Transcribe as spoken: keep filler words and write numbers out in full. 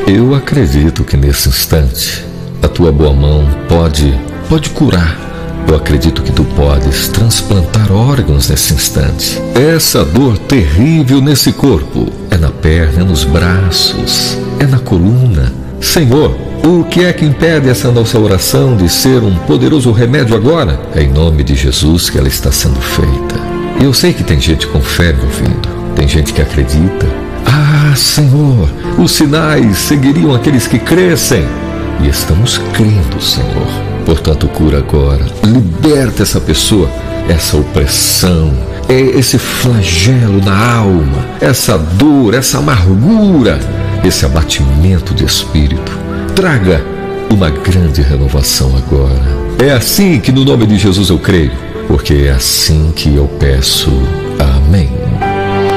Eu acredito que nesse instante a tua boa mão pode, pode curar. Eu acredito que tu podes transplantar órgãos nesse instante. Essa dor terrível nesse corpo é na perna, é nos braços, é na coluna. Senhor, o que é que impede essa nossa oração de ser um poderoso remédio agora? É em nome de Jesus que ela está sendo feita. E eu sei que tem gente com fé me ouvindo. Tem gente que acredita. Ah, Senhor, os sinais seguiriam aqueles que crescem. E estamos crendo, Senhor. Portanto, cura agora. Liberta essa pessoa, essa opressão, esse flagelo na alma, essa dor, essa amargura, esse abatimento de espírito. Traga uma grande renovação agora. É assim que no nome de Jesus eu creio, porque é assim que eu peço. Amém.